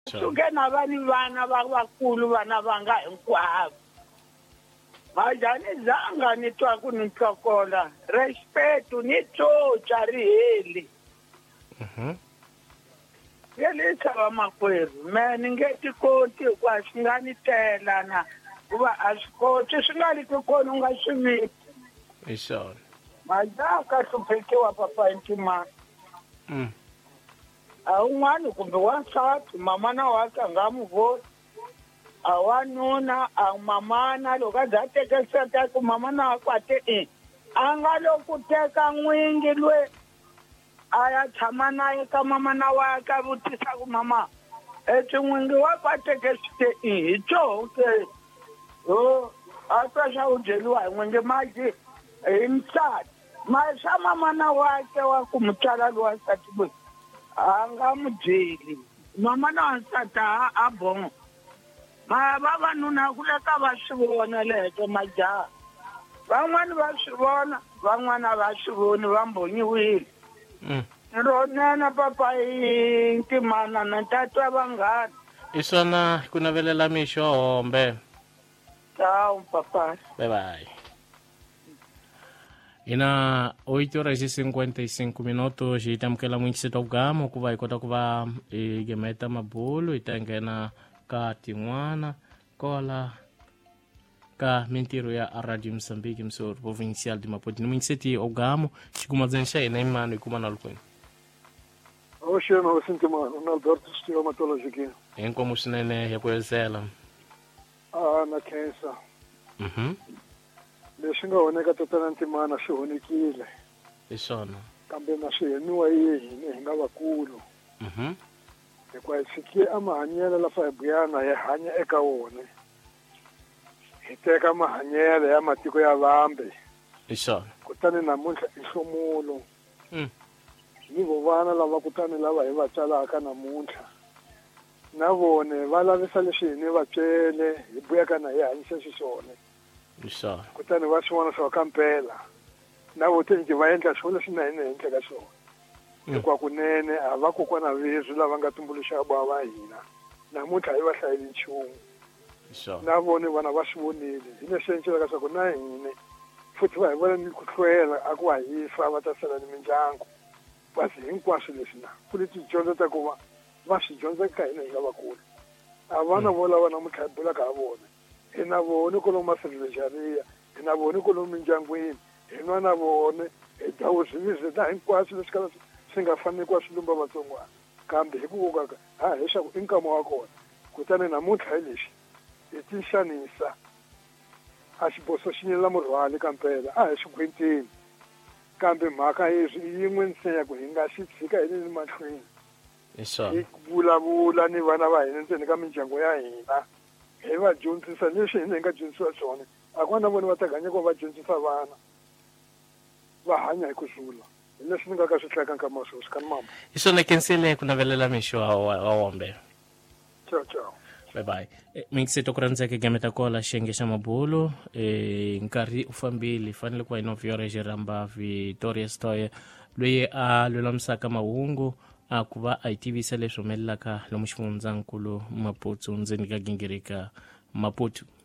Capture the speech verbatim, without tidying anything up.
suke na vani vana va vakulu vana va nga hinkwavo majani zanga ni twa ku ni tlokola respect ni tsocha ri heli Mhm. yelisa va makwerhu me ni nge ti koti ku a swi nga ni tela na kuva a swi koti swi nga ri ki kona u nga swi viti Hi swona. majaha ka hluphekiwa papa ntimana Mm. a un'wana kumbe wansati mamana wakhe a nga n'wi voni a wanuna a mamana loko a za teka nsati ya ku mamana wakwe a te e a nga lo ku teka n'wingi loyi a ya tshama naye ka mamana wakhe a vutisa ku mama eti n'wingi wakwe a teke swite i hi toho ke o a twa xa u byeliwa hi n'wingi maji hi nsati ma xa mamana wakhe wa ku mutswala loyi wansati loyi a nga mu byeli mamana wansati a a bongo ma vavanuna ku le ka va swi vona leto majaha van'wani va swi vona van'wana va swi voni va mbonyiwile Mm. ronena papa hi ntimana na tatwa vanghana Hi swona ku navelela mixo hombe. ciao papa Bye bye. Ina oito horas e cinquenta e cinco minutos hi tamukela mwingisito wa gamo ku va hi kota ku va hi gemeta mabulu hi ta nghena ka tin'wana kola ka mintirho ya Radio Mozambique msor provincial de Maputo ni mwingisiti wa gamo xikumadzeni xa hina imani hi kuma na lukwini Oxena wasintimana na Alberto Stilo Matologique. hinkwamo swinene ya ku yosela. Ah na cancer. Mhm. Leswi nga oneka tatana ntimana swi honekile. Hi swona. Kambe na swi heniwa hi hina hi nga vakulu. Mhm. Hikuva hi tshikiye a mahanyelo lafa hi buyana hi hanya eka wona. Hi teka mahanyelo ya matiko ya vambe. Hi swona. Kutani namuntlha i nhlomulo. Mm. Ni vo vana lava kutani lava hi va tsalaka namuntlha. Na vone va lavisa leswi hi ni va byele hi buyaka na hi hanyisa xiswona. Hi swona. Kutani va swivona swa kampela na votenji va endla swilo leswi na hina hi endleka swona hikuva kunene a va kokwana vezu lava nga tumbuluxa boha va hina namuntlha hi va hlayeli nchumu Hi swona. na vone vana va swi vonile hi leswi endlelaka swa ku na hina futhi va hi vona ni ku hlwela a ku va hi fa va ta sala ni mindyangu basi hinkwaswo leswi na ku ni tidyondzo ta ku va va swi dyondza ka hina hi nga vakulu a vana vo lava namuntlha hi bulaka ha vona hi na vone kolomu maservejariya hi na vone kolomu mindyangwini hi nwa na vone hi dawu swivizi na hinkwaswo leswi kala swi nga fanekiwa swi lumba vatsongwana kambe hi ku kokaka ha hi xa ku i nkama wa kona kutani namuntlha hi lexi hi tixanisa a xiboso xi nyela murhwali kampela a hi xigwintini kambe mhaka yeswi i yin'we ntsena ku hi nga xi tshika hi le mahlweni Hi swona. hi vulavula ni vana va hina ntseni ka mindyangu ya hina hi va dyondzisa leswi hina hi nga dyondzisiwa swona a ku na vona va ta ganya ku va dyondzisa vana va hanya hi ku zula hi leswi ni nga ka swi hlayaka nkama sweswi kani mama Hi swona kensile ku navelela mixo wa wa hombe. ciao ciao Bye bye. E, mingisito ku rhandzeka gemeta kola xiyenge xa mabulu e nkarhi u fambile fanele ku va ino vyora xirhamba Victoria Stoye loyi a lulamisaka mahungu a ku va a hi tivisa leswi humelelaka lomu xifundzankulu Maputo ndzeni ka gingirika Maputo.